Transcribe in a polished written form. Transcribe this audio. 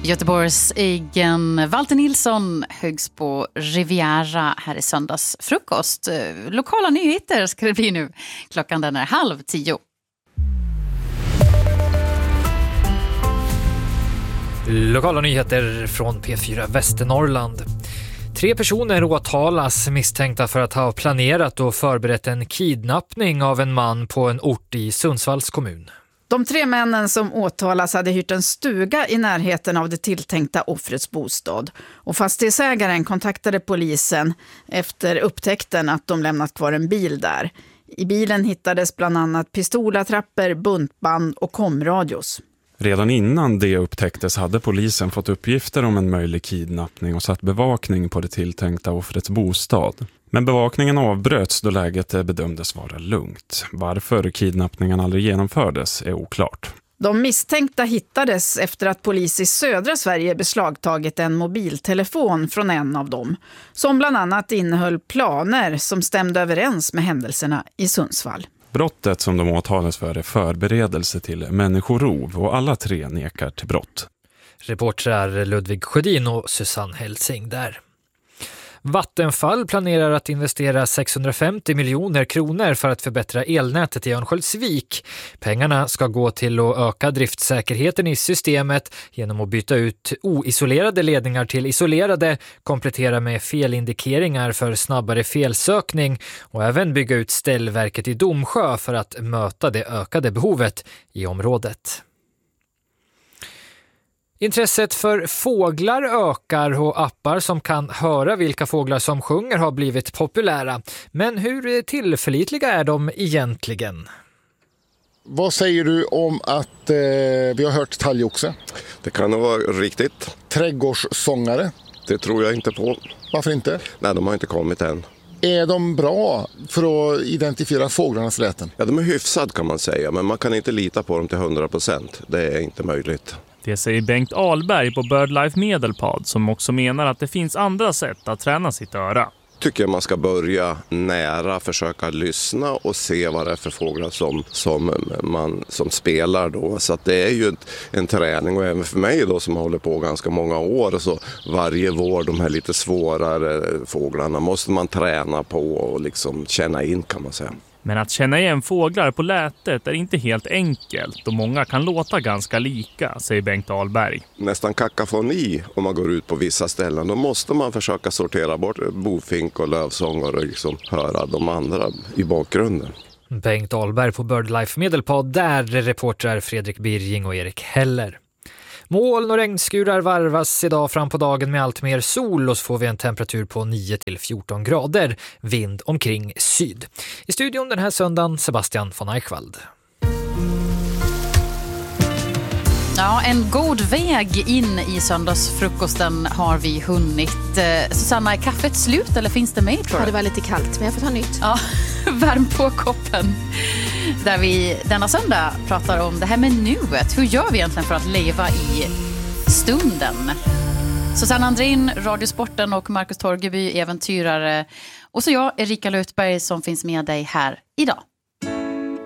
Göteborgs egen Walter Nilsson högs på Riviera här i söndagsfrukost. Lokala nyheter ska det bli nu. Klockan den är 9:30. Lokala nyheter från P4 Västernorrland. 3 personer åtalas misstänkta för att ha planerat och förberett en kidnappning av en man på en ort i Sundsvalls kommun. De 3 männen som åtalas hade hyrt en stuga i närheten av det tilltänkta offrets bostad. Och fastighetsägaren kontaktade polisen efter upptäckten att de lämnat kvar en bil där. I bilen hittades bland annat pistolattrapper, buntband och komradios. Redan innan det upptäcktes hade polisen fått uppgifter om en möjlig kidnappning och satt bevakning på det tilltänkta offrets bostad. Men bevakningen avbröts då läget bedömdes vara lugnt. Varför kidnappningen aldrig genomfördes är oklart. De misstänkta hittades efter att polis i södra Sverige beslagtagit en mobiltelefon från en av dem, som bland annat innehöll planer som stämde överens med händelserna i Sundsvall. Brottet som de åtalas för är förberedelse till människorov och alla 3 nekar till brott. Reportrar Ludvig Sjödin och Susanne Helsing där. Vattenfall planerar att investera 650 miljoner kronor för att förbättra elnätet i Örnsköldsvik. Pengarna ska gå till att öka driftsäkerheten i systemet genom att byta ut oisolerade ledningar till isolerade, komplettera med felindikeringar för snabbare felsökning och även bygga ut ställverket i Domsjö för att möta det ökade behovet i området. Intresset för fåglar ökar och appar som kan höra vilka fåglar som sjunger har blivit populära. Men hur tillförlitliga är de egentligen? Vad säger du om att vi har hört talgoxe? Det kan nog vara riktigt. Trädgårdssångare? Det tror jag inte på. Varför inte? Nej, de har inte kommit än. Är de bra för att identifiera fåglarnas läten? Ja, de är hyfsad kan man säga, men man kan inte lita på dem till 100%. Det är inte möjligt. Det säger Bengt Ahlberg på BirdLife Medelpad som också menar att det finns andra sätt att träna sitt öra. Tycker jag man ska börja nära, försöka lyssna och se vad det är för fåglar som spelar då. Så att det är ju en träning och även för mig då som håller på ganska många år. Så varje vår de här lite svårare fåglarna måste man träna på och liksom känna in kan man säga. Men att känna igen fåglar på lätet är inte helt enkelt och många kan låta ganska lika, säger Bengt Ahlberg. Nästan kakafoni om man går ut på vissa ställen. Då måste man försöka sortera bort bofink och lövsång och liksom höra de andra i bakgrunden. Bengt Ahlberg på BirdLife Medelpad, där reportrar Fredrik Birging och Erik Heller. Moln och regnskurar varvas idag fram på dagen med allt mer sol och så får vi en temperatur på 9-14 grader, vind omkring syd. I studion den här söndagen Sebastian von Eichwald. Ja, en god väg in i söndagsfrukosten har vi hunnit. Susanna, är kaffet slut eller finns det mer tror du? Ja, det var lite kallt men jag får ta nytt. Ja, värm på koppen. Där vi denna söndag pratar om det här med nuet. Hur gör vi egentligen för att leva i stunden? Susanna Andrin, Radiosporten och Marcus Torgeby, äventyrare. Och så jag, Erika Lutberg, som finns med dig här idag.